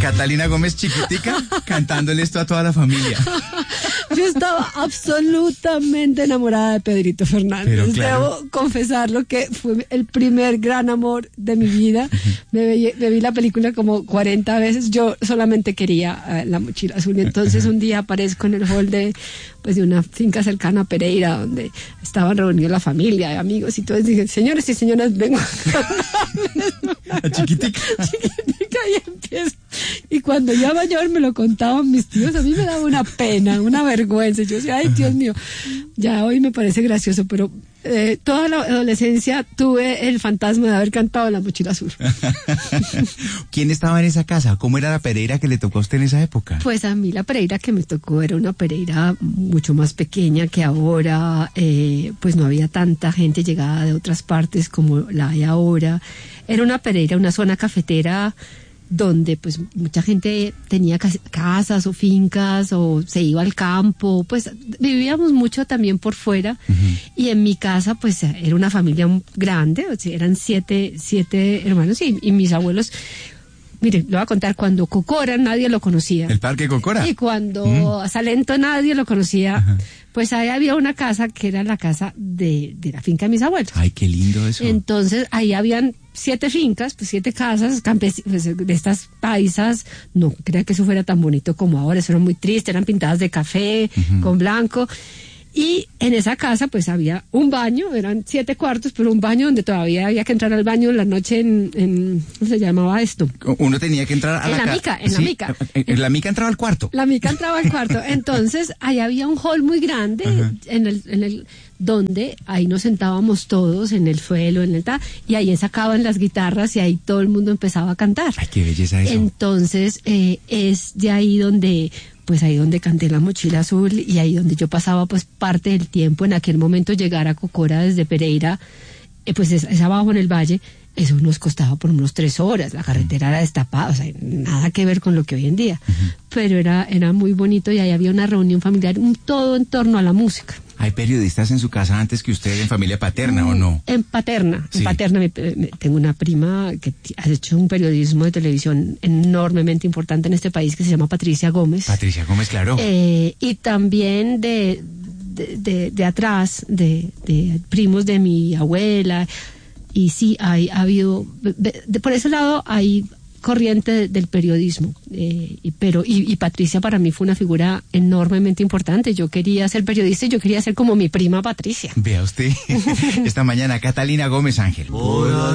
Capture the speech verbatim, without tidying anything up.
Catalina Gómez chiquitica cantándole esto a toda la familia. Yo estaba absolutamente enamorada de Pedrito Fernández. Pero claro. Debo confesarlo que fue el primer gran amor de mi vida. Me vi, me vi la película como cuarenta veces. Yo solamente quería uh, La Mochila Azul. Y entonces un día aparezco en el hall de, pues, de una finca cercana a Pereira, donde estaban reunidos la familia, amigos y todo. Y dije, señores y señoras, vengo a cantarles. La chiquitica. Chiquitica y empiezo. Y cuando ya mayor me lo contaban mis tíos, a mí me daba una pena, una vergüenza. Yo decía, ay, Dios mío, ya hoy me parece gracioso, pero eh, toda la adolescencia tuve el fantasma de haber cantado La Mochila Azul. ¿Quién estaba en esa casa? ¿Cómo era la Pereira que le tocó a usted en esa época? Pues a mí la Pereira que me tocó era una Pereira mucho más pequeña que ahora, eh, pues no había tanta gente llegada de otras partes como la hay ahora. Era una Pereira, una zona cafetera donde pues mucha gente tenía casas o fincas o se iba al campo, pues vivíamos mucho también por fuera. Uh-huh. Y en mi casa pues era una familia grande, o sea, eran siete, siete hermanos y, y mis abuelos. Mire, lo voy a contar, cuando Cocora nadie lo conocía. ¿El Parque Cocora? Y cuando mm. Salento nadie lo conocía, uh-huh. Pues ahí había una casa que era la casa de, de la finca de mis abuelos. Ay, qué lindo eso. Entonces ahí habían siete fincas, pues siete casas campes- pues, de estas paisas. No creía que eso fuera tan bonito como ahora, eso era muy triste, eran pintadas de café, uh-huh. con blanco. Y en esa casa pues había un baño, eran siete cuartos, pero un baño donde todavía había que entrar al baño en la noche en, en ¿cómo se llamaba esto? Uno tenía que entrar a en la, la ca- mica, en sí, la mica. En la mica entraba al cuarto. La mica entraba al cuarto. Entonces, ahí había un hall muy grande, uh-huh. en el, en el, donde ahí nos sentábamos todos en el suelo, en el ta, y ahí sacaban las guitarras y ahí todo el mundo empezaba a cantar. Ay, qué belleza eso. Entonces, eh, es de ahí donde pues ahí donde canté La Mochila Azul y ahí donde yo pasaba pues parte del tiempo. En aquel momento llegar a Cocora desde Pereira, eh, pues es, es abajo en el valle, eso nos costaba por unos tres horas, la carretera era destapada, o sea, nada que ver con lo que hoy en día, uh-huh. Pero era, era muy bonito y ahí había una reunión familiar, un, todo en torno a la música. ¿Hay periodistas en su casa antes que usted, en familia paterna, mm, o no? En paterna, sí. en paterna me, me, tengo una prima que ha hecho un periodismo de televisión enormemente importante en este país que se llama Patricia Gómez. Patricia Gómez, claro. Eh, y también de, de, de, de atrás, de, de primos de mi abuela, y sí, hay, ha habido, de, de, por ese lado hay corriente de, del periodismo, eh, y, pero y, y Patricia para mí fue una figura enormemente importante. Yo quería ser periodista y yo quería ser como mi prima Patricia. Vea usted, esta mañana Catalina Gómez Ángel.